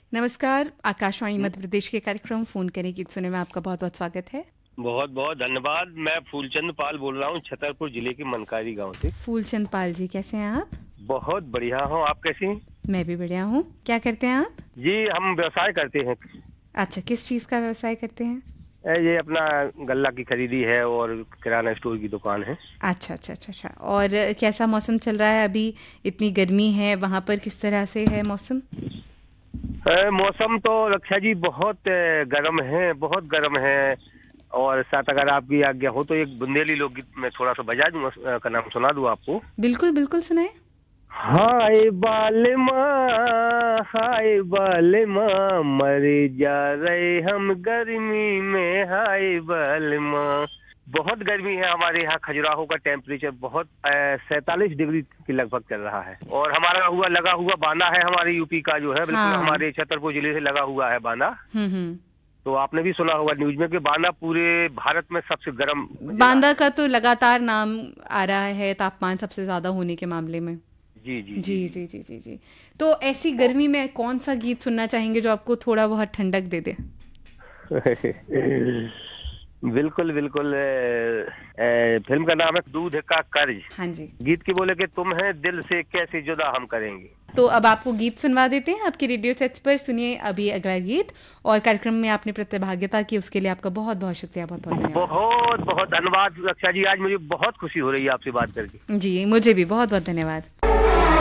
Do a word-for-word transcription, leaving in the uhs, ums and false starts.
नमस्कार, आकाशवाणी मध्य प्रदेश के कार्यक्रम फ़ोन करें गीत सुने में आपका बहुत-बहुत स्वागत है। बहुत बहुत धन्यवाद। मैं फूलचंद पाल बोल रहा हूँ छतरपुर जिले के मनकारी गांव से। फूलचंद पाल जी, कैसे हैं आप? बहुत बढ़िया हूँ, आप कैसी हैं? मैं भी बढ़िया हूँ। क्या करते हैं आप? जी, हम व्यवसाय करते हैं। अच्छा, किस चीज़ का व्यवसाय करते हैं? ए, ये अपना गल्ला की खरीदी है और किराना स्टोर की दुकान है। अच्छा, अच्छा, अच्छा, अच्छा। और कैसा मौसम चल रहा है अभी? इतनी गर्मी है, वहाँ पर किस तरह से है मौसम? ए, मौसम तो रक्षा जी बहुत ए, गर्म है, बहुत गर्म है। और साथ अगर आपकी आज्ञा हो तो एक बुंदेली लोकगीत मैं थोड़ा सा बजा दूँ, अ, का नाम सुना दूँ आपको। बिल्कुल, बिल्कुल सुनाएँ। हाय बालमा, हाय बालमा, मरे जा रहे हम गर्मी में, हाय बालमा। बहुत गर्मी है हमारे यहाँ। खजुराहो का टेम्परेचर बहुत सैतालीस डिग्री के लगभग चल रहा है। और हमारा हुआ लगा हुआ बांदा है हमारे यूपी का, जो है बिल्कुल हाँ। हमारे छतरपुर जिले से लगा हुआ है बांदा। हुँ, हुँ। तो आपने भी सुना होगा न्यूज में कि बांदा पूरे भारत में सबसे गर्म जिला बांदा है। का तो लगातार नाम आ रहा है तापमान सबसे ज़्यादा होने के मामले में। जी जी जी जी, जी। जी, जी, जी, जी। तो ऐसी गर्मी में कौन-सा गीत सुनना चाहेंगे जो आपको थोड़ा बहुत ठंडक दे दे? बिल्कुल बिल्कुल। ए, ए, फिल्म का नाम है दूध का कर्ज। हाँ जी। गीत की बोले कि तुम है दिल से कैसे जुदा हम करेंगे। तो अब आपको गीत सुनवा देते हैं आपके रेडियो सेट्स पर। सुनिए अभी अगला गीत। और कार्यक्रम में आपने प्रतिभागिता की उसके लिए आपका बहुत-बहुत शुक्रिया, बहुत-बहुत धन्यवाद। बहुत बहुत धन्यवाद रक्षा जी, आज मुझे बहुत खुशी हो रही है आपसे बात करके। जी, मुझे भी बहुत-बहुत धन्यवाद।